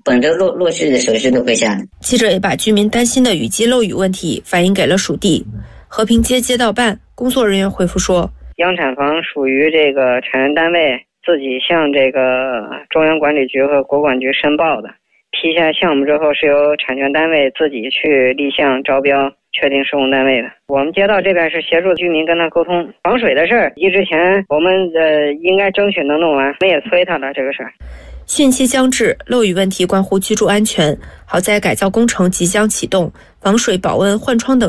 本周陆续的手续都会下来。 记者也把居民担心的雨季漏雨问题反映给了属地。和平街街道办工作人员回复说， 央产房属于这个产权单位自己向这个中央管理局和国管局申报的，批下项目之后是由产权单位自己去立项招标确定施工单位的。我们街道这边是协助居民跟他沟通防水的事儿，之前我们应该争取能弄完，我们也催他了这个事儿。 汛期将至，漏雨问题关乎居住安全，好在改造工程即将启动，防水、保温、换窗等